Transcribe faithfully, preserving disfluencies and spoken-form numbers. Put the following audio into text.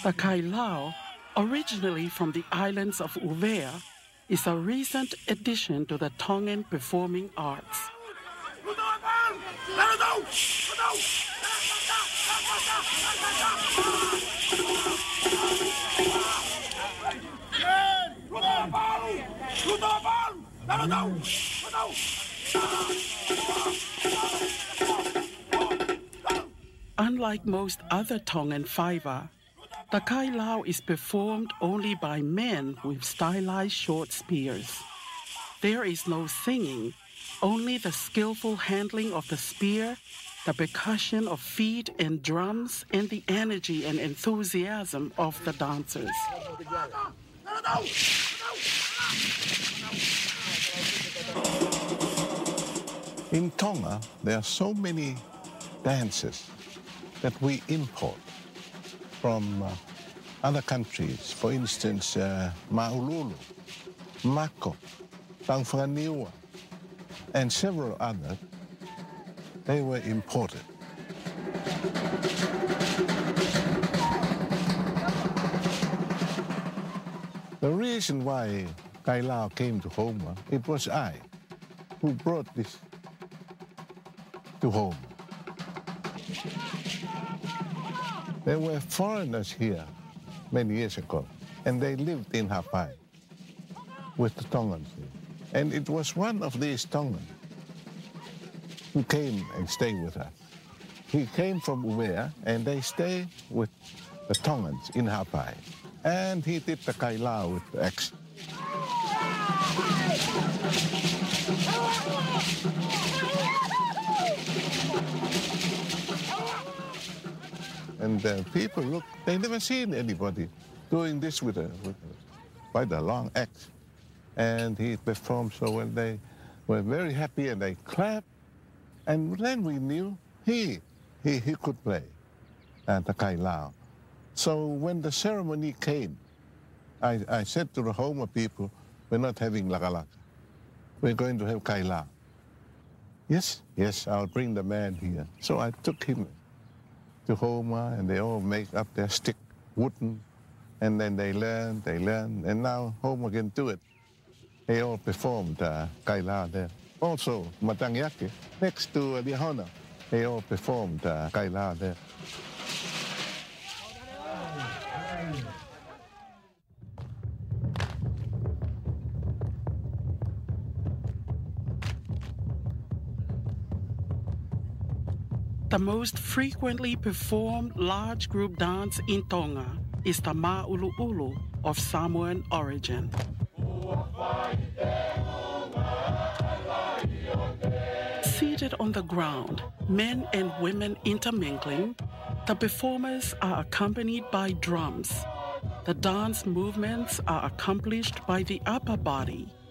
The Kailao, originally from the islands of Uvea, is a recent addition to the Tongan performing arts. Unlike most other Tongan whaiva, the Kailao is performed only by men with stylized short spears. There is no singing, only the skillful handling of the spear, the percussion of feet and drums, and the energy and enthusiasm of the dancers. In Tonga, there are so many dances that we import from uh, other countries. For instance, uh, Ma'ululu, Mako, Tangwhaniua, and several others, they were imported. The reason why Kailao came to Houma, it was I who brought this to Houma. There were foreigners here many years ago, and they lived in Hapai with the Tongans. And it was one of these Tongans who came and stayed with us. He came from Uvea, and they stayed with the Tongans in Hapai. And he did the Kailao with the axe. And uh, people look, they never seen anybody doing this with a, with a quite a long axe. And he performed so well. They were very happy and they clapped. And then we knew he, he, he could play uh, the Kailao. So when the ceremony came, I, I said to the Houma people, we're not having Lakalaka. We're going to have Kailao. Yes, yes, I'll bring the man here. So I took him to Houma, and they all make up their stick, wooden, and then they learn, they learn, and now Houma can do it. They all performed uh, Kailao there. Also, Matangyaki, next to uh, Lihona, they all performed uh, Kailao there. The most frequently performed large group dance in Tonga is the Ma'ulu'ulu of Samoan origin. Seated on the ground, men and women intermingling, the performers are accompanied by drums. The dance movements are accomplished by the upper body,